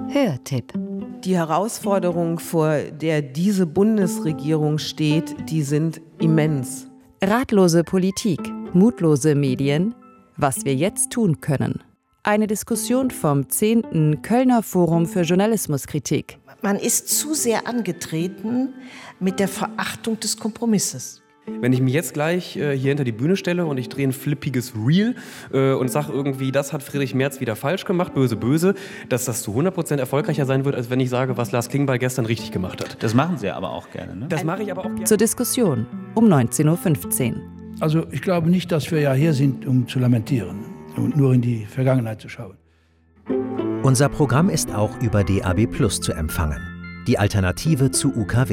Hörtipp. Die Herausforderungen, vor der diese Bundesregierung steht, die sind immens. Ratlose Politik, mutlose Medien, was wir jetzt tun können. Eine Diskussion vom 10. Kölner Forum für Journalismuskritik. Man ist zu sehr angetreten mit der Verachtung des Kompromisses. Wenn ich mich jetzt gleich hier hinter die Bühne stelle und ich drehe ein flippiges Reel und sage irgendwie, das hat Friedrich Merz wieder falsch gemacht, böse, böse, dass das zu 100% erfolgreicher sein wird, als wenn ich sage, was Lars Klingbeil gestern richtig gemacht hat. Das machen Sie aber auch gerne, ne? Das mache ich aber auch gerne. Zur Diskussion um 19.15 Uhr. Also ich glaube nicht, dass wir ja hier sind, um zu lamentieren und nur in die Vergangenheit zu schauen. Unser Programm ist auch über DAB+ zu empfangen. Die Alternative zu UKW.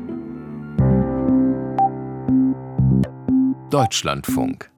Deutschlandfunk.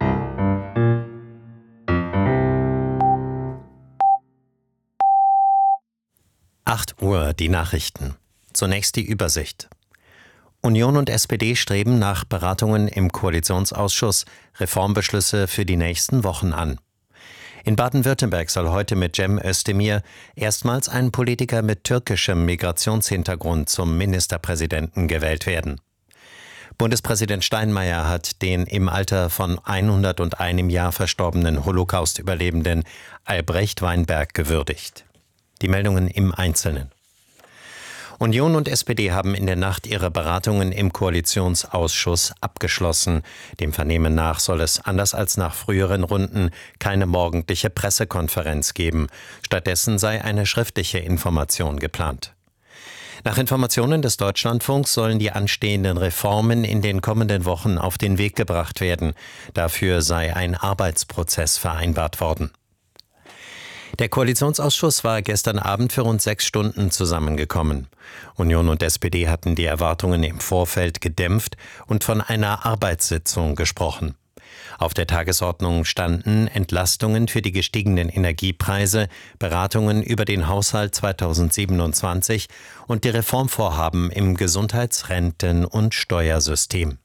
Uhr, die Nachrichten. Zunächst die Übersicht. Union und SPD streben nach Beratungen im Koalitionsausschuss Reformbeschlüsse für die nächsten Wochen an. In Baden-Württemberg soll heute mit Cem Özdemir erstmals ein Politiker mit türkischem Migrationshintergrund zum Ministerpräsidenten gewählt werden. Bundespräsident Steinmeier hat den im Alter von 101 Jahr verstorbenen Holocaust-Überlebenden Albrecht Weinberg gewürdigt. Die Meldungen im Einzelnen. Union und SPD haben in der Nacht ihre Beratungen im Koalitionsausschuss abgeschlossen. Dem Vernehmen nach soll es, anders als nach früheren Runden, keine morgendliche Pressekonferenz geben. Stattdessen sei eine schriftliche Information geplant. Nach Informationen des Deutschlandfunks sollen die anstehenden Reformen in den kommenden Wochen auf den Weg gebracht werden. Dafür sei ein Arbeitsprozess vereinbart worden. Der Koalitionsausschuss war gestern Abend für rund 6 Stunden zusammengekommen. Union und SPD hatten die Erwartungen im Vorfeld gedämpft und von einer Arbeitssitzung gesprochen. Auf der Tagesordnung standen Entlastungen für die gestiegenen Energiepreise, Beratungen über den Haushalt 2027 und die Reformvorhaben im Gesundheits-, Renten- und Steuersystem.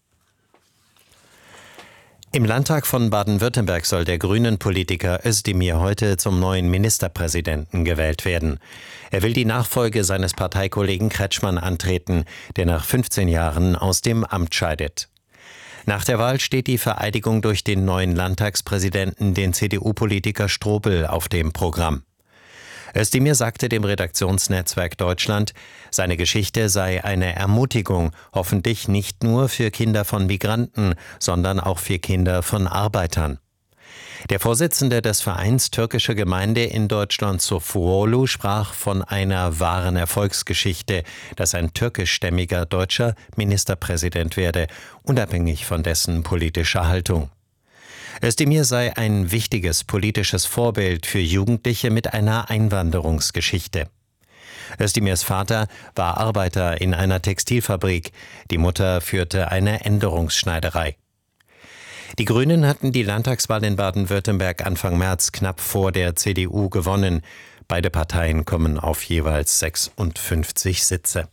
Im Landtag von Baden-Württemberg soll der Grünen-Politiker Özdemir heute zum neuen Ministerpräsidenten gewählt werden. Er will die Nachfolge seines Parteikollegen Kretschmann antreten, der nach 15 Jahren aus dem Amt scheidet. Nach der Wahl steht die Vereidigung durch den neuen Landtagspräsidenten, den CDU-Politiker Strobel, auf dem Programm. Özdemir sagte dem Redaktionsnetzwerk Deutschland, seine Geschichte sei eine Ermutigung, hoffentlich nicht nur für Kinder von Migranten, sondern auch für Kinder von Arbeitern. Der Vorsitzende des Vereins Türkische Gemeinde in Deutschland, Sofuolu, sprach von einer wahren Erfolgsgeschichte, dass ein türkischstämmiger deutscher Ministerpräsident werde, unabhängig von dessen politischer Haltung. Özdemir sei ein wichtiges politisches Vorbild für Jugendliche mit einer Einwanderungsgeschichte. Özdemirs Vater war Arbeiter in einer Textilfabrik, die Mutter führte eine Änderungsschneiderei. Die Grünen hatten die Landtagswahl in Baden-Württemberg Anfang März knapp vor der CDU gewonnen. Beide Parteien kommen auf jeweils 56 Sitze.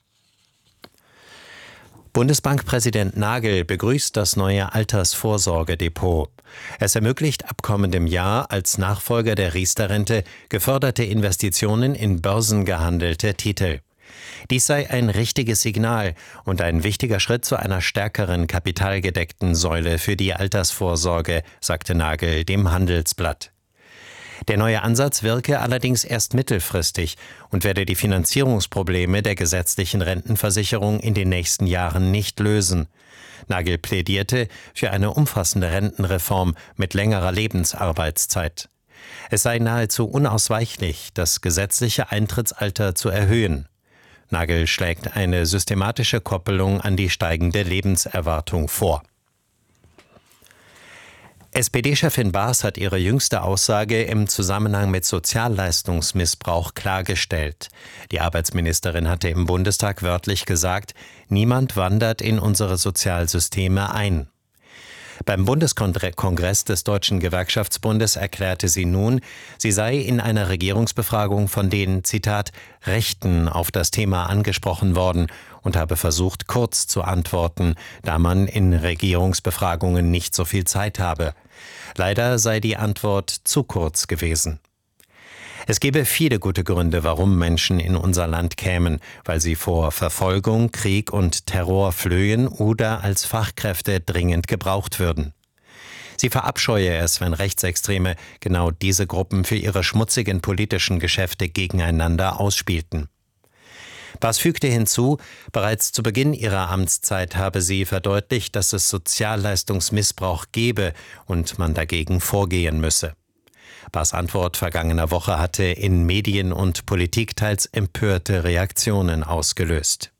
Bundesbankpräsident Nagel begrüßt das neue Altersvorsorgedepot. Es ermöglicht ab kommendem Jahr als Nachfolger der Riester-Rente geförderte Investitionen in börsengehandelte Titel. Dies sei ein richtiges Signal und ein wichtiger Schritt zu einer stärkeren kapitalgedeckten Säule für die Altersvorsorge, sagte Nagel dem Handelsblatt. Der neue Ansatz wirke allerdings erst mittelfristig und werde die Finanzierungsprobleme der gesetzlichen Rentenversicherung in den nächsten Jahren nicht lösen. Nagel plädierte für eine umfassende Rentenreform mit längerer Lebensarbeitszeit. Es sei nahezu unausweichlich, das gesetzliche Eintrittsalter zu erhöhen. Nagel schlägt eine systematische Koppelung an die steigende Lebenserwartung vor. SPD-Chefin Baas hat ihre jüngste Aussage im Zusammenhang mit Sozialleistungsmissbrauch klargestellt. Die Arbeitsministerin hatte im Bundestag wörtlich gesagt, niemand wandert in unsere Sozialsysteme ein. Beim Bundeskongress des Deutschen Gewerkschaftsbundes erklärte sie nun, sie sei in einer Regierungsbefragung von den, Zitat, Rechten auf das Thema angesprochen worden und habe versucht, kurz zu antworten, da man in Regierungsbefragungen nicht so viel Zeit habe. Leider sei die Antwort zu kurz gewesen. Es gäbe viele gute Gründe, warum Menschen in unser Land kämen, weil sie vor Verfolgung, Krieg und Terror flöhen oder als Fachkräfte dringend gebraucht würden. Sie verabscheue es, wenn Rechtsextreme genau diese Gruppen für ihre schmutzigen politischen Geschäfte gegeneinander ausspielten. Baas fügte hinzu, bereits zu Beginn ihrer Amtszeit habe sie verdeutlicht, dass es Sozialleistungsmissbrauch gebe und man dagegen vorgehen müsse. Baas' Antwort vergangener Woche hatte in Medien und Politik teils empörte Reaktionen ausgelöst.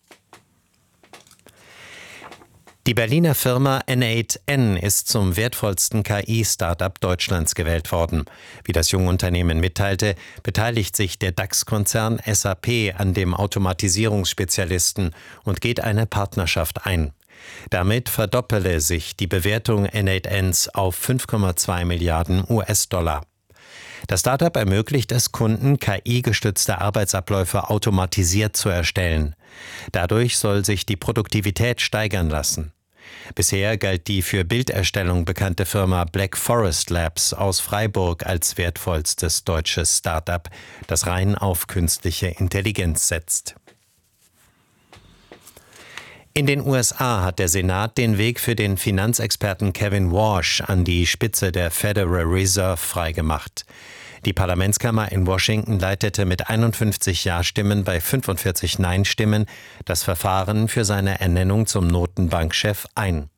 Die Berliner Firma N8N ist zum wertvollsten KI-Startup Deutschlands gewählt worden. Wie das Jungunternehmen mitteilte, beteiligt sich der DAX-Konzern SAP an dem Automatisierungsspezialisten und geht eine Partnerschaft ein. Damit verdoppele sich die Bewertung N8Ns auf 5,2 Milliarden US-Dollar. Das Startup ermöglicht es Kunden, KI-gestützte Arbeitsabläufe automatisiert zu erstellen. Dadurch soll sich die Produktivität steigern lassen. Bisher galt die für Bilderstellung bekannte Firma Black Forest Labs aus Freiburg als wertvollstes deutsches Startup, das rein auf künstliche Intelligenz setzt. In den USA hat der Senat den Weg für den Finanzexperten Kevin Warsh an die Spitze der Federal Reserve freigemacht. Die Parlamentskammer in Washington leitete mit 51 Ja-Stimmen bei 45 Nein-Stimmen das Verfahren für seine Ernennung zum Notenbankchef ein.